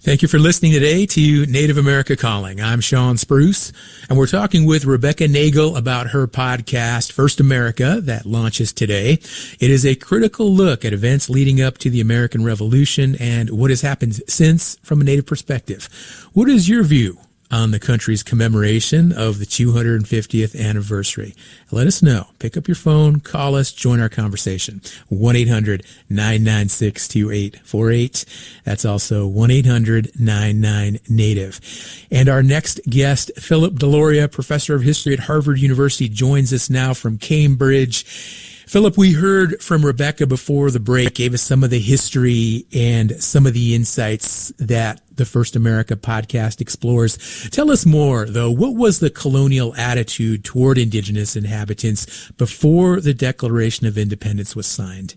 Thank you for listening today to Native America Calling. I'm Sean Spruce, and we're talking with Rebecca Nagle about her podcast, First America, that launches today. It is a critical look at events leading up to the American Revolution and what has happened since from a Native perspective. What is your view on the country's commemoration of the 250th anniversary? Let us know. Pick up your phone, call us, join our conversation. 1-800-996-2848. That's also 1-800-99-NATIVE. And our next guest, Philip Deloria, professor of history at Harvard University, joins us now from Cambridge. Philip, we heard from Rebecca before the break, gave us some of the history and some of the insights that the First America podcast explores. Tell us more, though. What was the colonial attitude toward indigenous inhabitants before the Declaration of Independence was signed?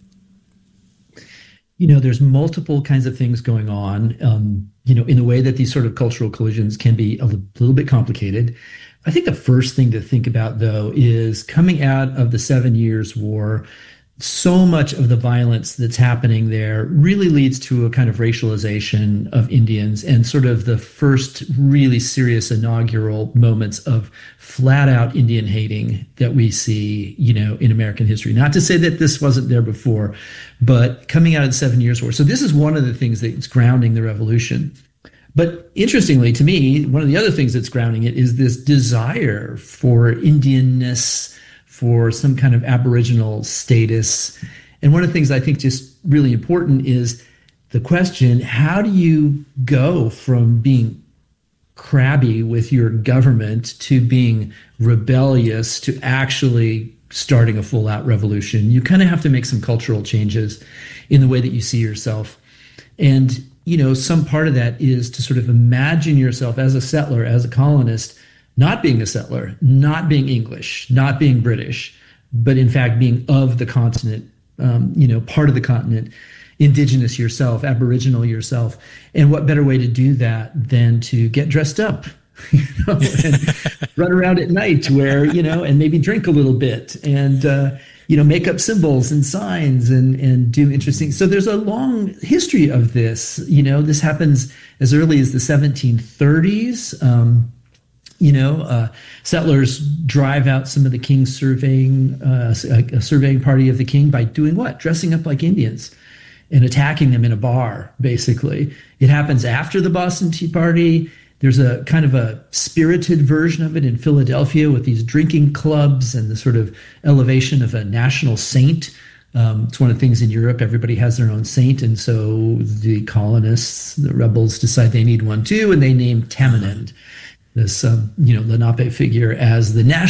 You know, there's multiple kinds of things going on, in the way that these sort of cultural collisions can be a little bit complicated. I think the first thing to think about, though, is coming out of the 7 Years' War, so much of the violence that's happening there really leads to a kind of racialization of Indians and sort of the first really serious inaugural moments of flat out Indian hating that we see, in American history. Not to say that this wasn't there before, but coming out of the 7 Years' War. So this is one of the things that's grounding the revolution. But interestingly, to me, one of the other things that's grounding it is this desire for Indianness, for some kind of Aboriginal status. And one of the things I think just really important is the question, how do you go from being crabby with your government to being rebellious to actually starting a full-out revolution? You kind of have to make some cultural changes in the way that you see yourself. And some part of that is to sort of imagine yourself as a settler, as a colonist, not being a settler, not being English, not being British, but in fact being of the continent, part of the continent, indigenous yourself, Aboriginal yourself. And what better way to do that than to get dressed up, and run around at night and maybe drink a little bit and, make up symbols and signs and do interesting. So there's a long history of this. This happens as early as the 1730s. Settlers drive out some of the king's surveying, a surveying party of the king by doing what? Dressing up like Indians and attacking them in a bar, basically. It happens after the Boston Tea Party. There's a kind of a spirited version of it in Philadelphia with these drinking clubs and the sort of elevation of a national saint. It's one of the things in Europe, everybody has their own saint. And so the colonists, the rebels, decide they need one too. And they name Tamenund, this, Lenape figure, as the national